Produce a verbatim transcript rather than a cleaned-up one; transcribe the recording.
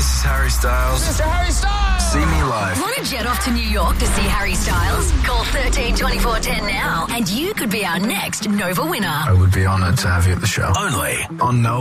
this is Harry Styles. Mister Harry Styles! See me live. Want to jet off to New York to see Harry Styles? Call thirteen twenty-four ten now and you could be our next Nova winner. I would be honoured to have you at the show. Only on Nova.